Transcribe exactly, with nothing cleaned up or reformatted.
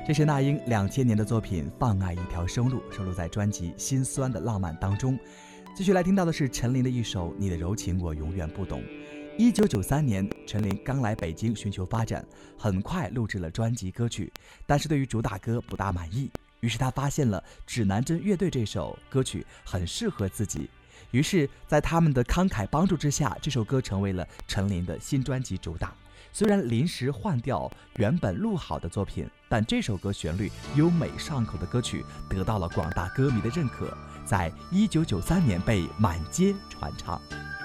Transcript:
这是那英两千年的作品《放爱一条生路》，收录在专辑《心酸的浪漫》当中。继续来听到的是陈琳的一首《你的柔情我永远不懂》。一九九三年，陈琳刚来北京寻求发展，很快录制了专辑歌曲，但是对于主打歌不大满意，于是他发现了指南针乐队这首歌曲很适合自己，于是在他们的慷慨帮助之下，这首歌成为了陈琳的新专辑主打。虽然临时换掉原本录好的作品，但这首歌旋律优美上口的歌曲得到了广大歌迷的认可，在一九九三年被满街传唱。